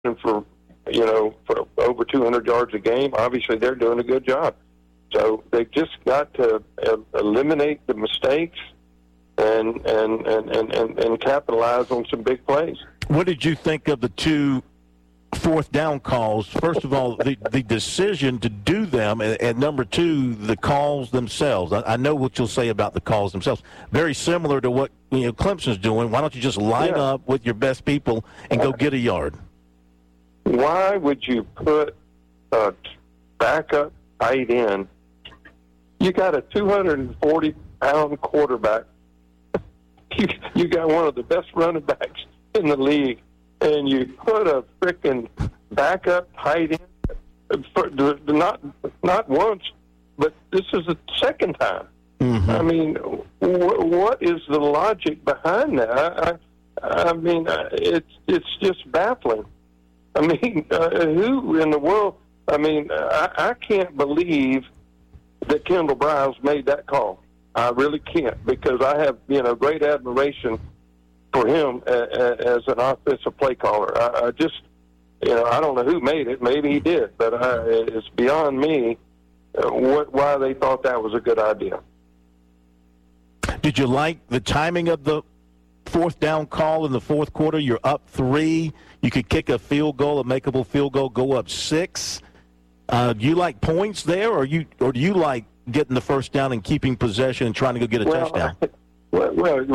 for over 200 yards a game, obviously they're doing a good job. So they've just got to eliminate the mistakes and capitalize on some big plays. What did you think of the two fourth down calls? First of all, the decision to do them, and number two, the calls themselves. I know what you'll say about the calls themselves. Very similar to what Clemson's doing. Why don't you just line up with your best people and go get a yard? Why would you put a backup tight end? You got a 240-pound quarterback. You got one of the best running backs in the league, and you put a freaking backup tight end for not once, but this is the second time. Mm-hmm. I mean, what is the logic behind that? I mean, it's just baffling. I mean, who in the world? I mean, I can't believe that Kendall Briles made that call. I really can't, because I have great admiration for him as an offensive play caller. I just I don't know who made it. Maybe he did, but it's beyond me why they thought that was a good idea. Did you like the timing of the fourth down call in the fourth quarter? You're up 3. You could kick a field goal, a makeable field goal, go up 6. Do you like points there, or do you like getting the first down and keeping possession and trying to go get a touchdown? Well,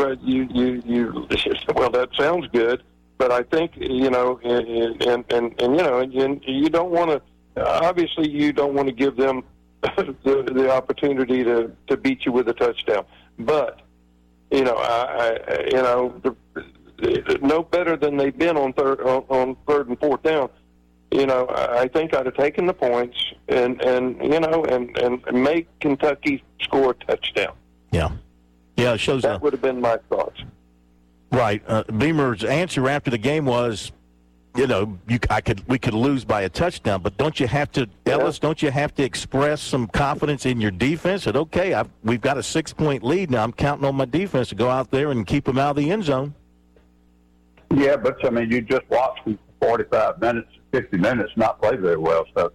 that sounds good, but I think you don't want to. Obviously, you don't want to give them the opportunity to beat you with a touchdown. But no better than they've been on third and fourth down. I think I'd have taken the points and make Kentucky score a touchdown. Yeah, it shows that would have been my thoughts. Right. Beamer's answer after the game was, we could lose by a touchdown, but don't you have to, Ellis? Don't you have to express some confidence in your defense? That okay, we've got a 6-point lead now. I'm counting on my defense to go out there and keep them out of the end zone. Yeah, but I mean, you just watched them for 45 minutes, 50 minutes, not play very well. So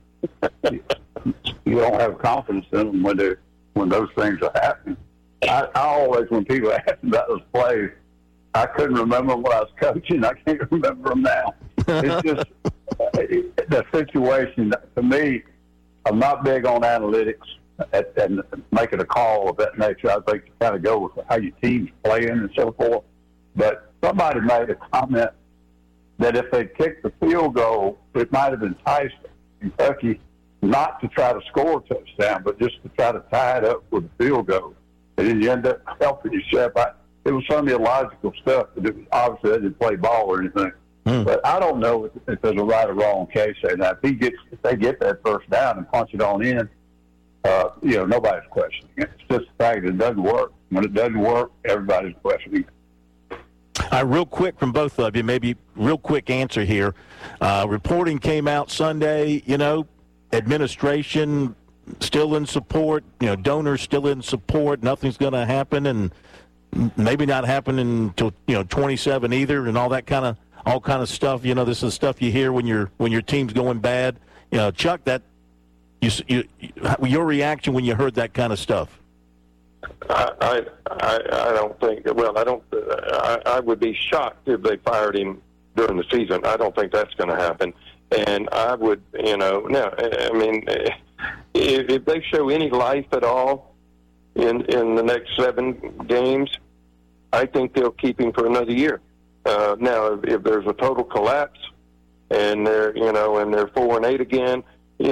you don't have confidence in them when those things are happening. I always, when people ask about those plays, I couldn't remember when I was coaching. I can't remember them now. It's just the situation. To me, I'm not big on analytics and making a call of that nature. I think you kind of go with how your team's playing and so forth. But somebody made a comment that if they kicked the field goal, it might have enticed Kentucky not to try to score a touchdown, but just to try to tie it up with a field goal. And then you end up helping yourself. It was some illogical stuff. Obviously, they didn't play ball or anything. But I don't know if there's a right or wrong case there. Now, if they get that first down and punch it on in, nobody's questioning it. It's just the fact that it doesn't work. When it doesn't work, everybody's questioning it. Real quick from both of you, maybe real quick answer here. Reporting came out Sunday, administration still in support, donors still in support. Nothing's going to happen, and maybe not happen until 27 either, and all kind of stuff. This is stuff you hear when your team's going bad. Chuck, that your reaction when you heard that kind of stuff. I don't think. Well, I don't. I would be shocked if they fired him during the season. I don't think that's going to happen. And I would, now. I mean, if they show any life at all in the next 7 games, I think they'll keep him for another year. Now, if there's a total collapse and they're 4-8 again,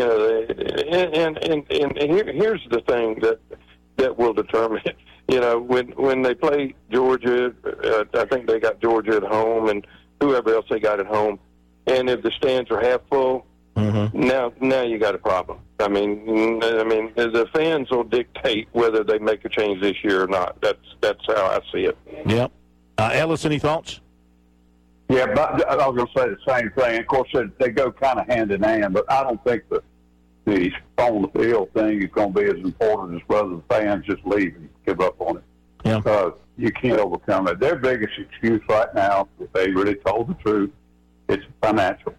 and here's the thing that will determine it. When they play Georgia, I think they got Georgia at home and whoever else they got at home. And if the stands are half full, now you got a problem. I mean, the fans will dictate whether they make a change this year or not. That's how I see it. Yep. Ellis, any thoughts? Yeah, but I was going to say the same thing. Of course, they go kind of hand in hand, but I don't think the on the field thing is going to be as important as whether the fans just leave and give up on it. Yeah. You can't overcome it. Their biggest excuse right now, if they really told the truth, it's financial.